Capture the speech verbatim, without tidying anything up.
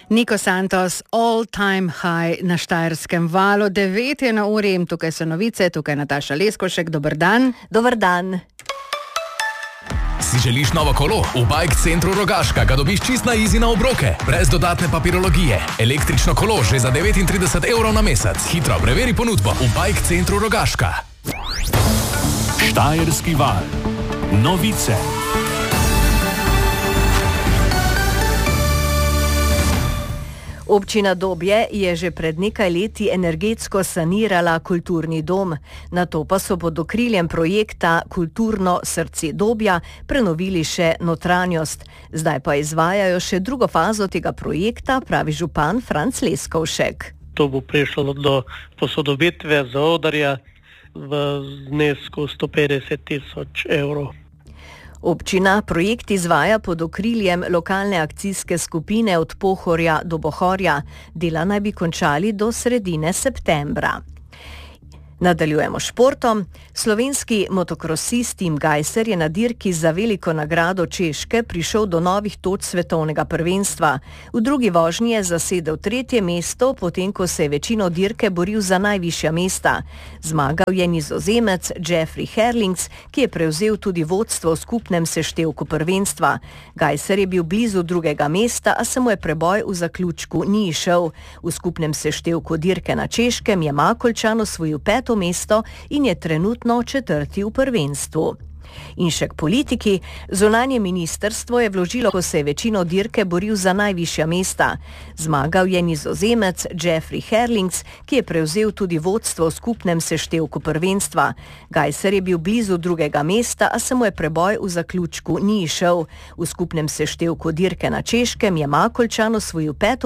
Niko Santos, all time high na Štajerskem valu, devet je na uri in tukaj so novice, tukaj Nataša Leskošek, dober dan. Dober dan. Si želiš novo kolo? V Bike Centru Rogaška ga dobiš čist na easy na obroke, brez dodatne papirologije. Električno kolo že za devetintrideset evrov na mesec. Hitro preveri ponudbo v Bike Centru Rogaška. Štajerski val. Novice. Občina Dobje je že pred nekaj leti energetsko sanirala kulturni dom, nato pa so pod okriljem projekta Kulturno srce Dobja prenovili še notranjost. Zdaj pa izvajajo še drugo fazo tega projekta, pravi župan Franc Leskovšek. To bo prišlo do posodobitve zaodrja v znesku sto petdeset tisoč evrov. Občina projekt izvaja pod okriljem lokalne akcijske skupine od Pohorja do Bohorja. Dela naj bi končali do sredine septembra. Nadaljujemo športom. Slovenski motokrosist Tim Gajser je na dirki za veliko nagrado Češke prišel do novih točk svetovnega prvenstva. V drugi vožnji je zasedel tretje mesto, potem ko se je večino dirke boril za najvišja mesta. Zmagal je Nizozemec Jeffrey Herlings, ki je prevzel tudi vodstvo v skupnem seštevku prvenstva. Gajser je bil blizu drugega mesta, a se mu je preboj v zaključku ni išel. V skupnem seštevku dirke na Češkem je Makoljčan osvojil peto mesto in je trenutno četrti v prvenstvu. In še k politiki. Zunanje ministrstvo je vložilo, ko se je večino dirke boril za najvišja mesta. Zmagal je Nizozemec Jeffrey Herlings, ki je prevzel tudi vodstvo v skupnem seštevku prvenstva. Gajser je bil blizu drugega mesta, a se mu je preboj v zaključku ni išel. V skupnem seštevku dirke na Češkem je Makoljčan osvojil peto